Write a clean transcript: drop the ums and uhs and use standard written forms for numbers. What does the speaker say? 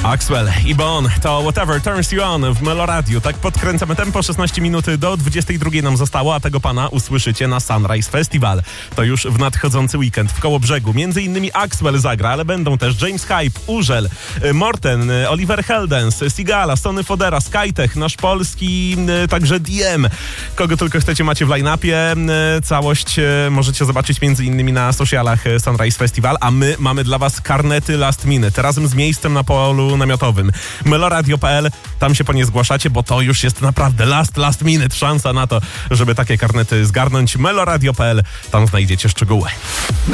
Axwell i Bon to Whatever Turns You On w Meloradiu. Tak podkręcamy tempo, 16 minut do 22 nam zostało, a tego pana usłyszycie na Sunrise Festival. To już w nadchodzący weekend w Kołobrzegu. Między innymi Axwell zagra, ale będą też James Hype, Urzel, Morten, Oliver Heldens, Sigala, Sony Fodera, Skytech, nasz polski, także DM. Kogo tylko chcecie macie w line-upie. Całość możecie zobaczyć między innymi na socialach Sunrise Festival, a my mamy dla was karnety last minute, razem z miejscem na polu namiotowym. Meloradio.pl, tam się po nie zgłaszacie, bo to już jest naprawdę last minute szansa na to, żeby takie karnety zgarnąć. Meloradio.pl, tam znajdziecie szczegóły.